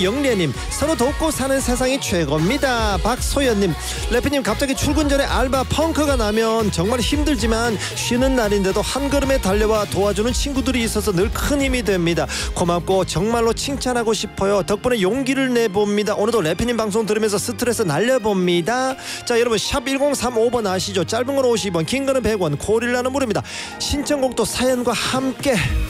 이영래님, 서로 돕고 사는 세상이 최고입니다. 박소연님, 래프님 갑자기 출근 전에 알바 펑크가 나면 정말 힘들지만 쉬는 날인데도 한 걸음에 달려와 도와주는 친구들이 있어서 늘 큰 힘이 됩니다. 고맙고 정말로 칭찬하고 싶어요. 덕분에 용기를 내봅니다. 오늘도 래프님 방송 들으면서 스트레스 날려봅니다. 자, 여러분 샵 1035번 아시죠? 짧은 건 50원, 긴 거는 100원, 고릴라는 무료입니다. 신청곡도 사연과 함께